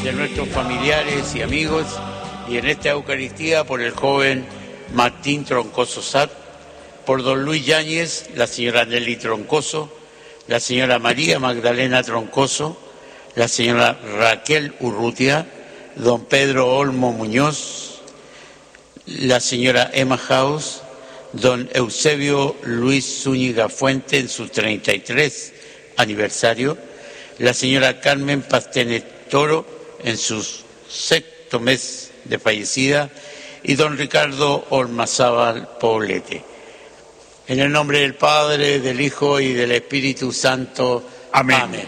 de nuestros familiares y amigos, y en esta Eucaristía por el joven Martín Troncoso Sat, por don Luis Yáñez, la señora Nelly Troncoso, la señora María Magdalena Troncoso, la señora Raquel Urrutia, don Pedro Olmo Muñoz, la señora Emma House, don Eusebio Luis Zúñiga Fuente en su 33 aniversario, la señora Carmen Pastenet Toro en su 6º mes de fallecida y don Ricardo Ormazábal Poblete. En el nombre del Padre, del Hijo y del Espíritu Santo. Amén. Amén.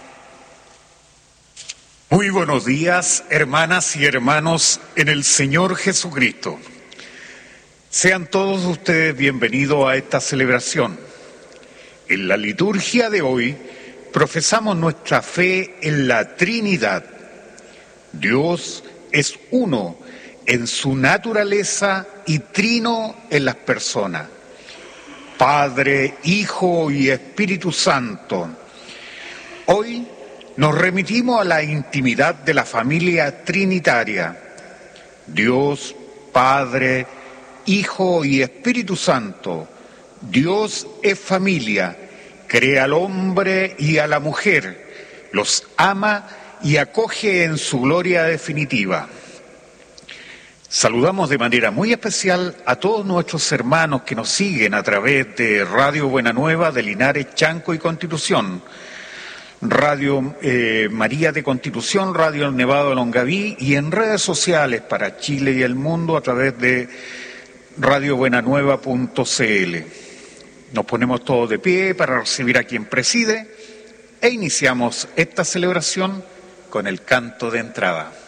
Muy buenos días, hermanas y hermanos en el Señor Jesucristo. Sean todos ustedes bienvenidos a esta celebración. En la liturgia de hoy profesamos nuestra fe en la Trinidad. Dios es uno en su naturaleza y trino en las personas. Padre, Hijo y Espíritu Santo. Hoy nos remitimos a la intimidad de la familia trinitaria. Dios, Padre, Hijo y Espíritu Santo. Dios es familia, crea al hombre y a la mujer, los ama y acoge en su gloria definitiva. Saludamos de manera muy especial a todos nuestros hermanos que nos siguen a través de Radio Buena Nueva de Linares, Chanco y Constitución, Radio María de Constitución, Radio El Nevado de Longaví y en redes sociales para Chile y el mundo a través de radiobuenanueva.cl. Nos ponemos todos de pie para recibir a quien preside e iniciamos esta celebración con el canto de entrada.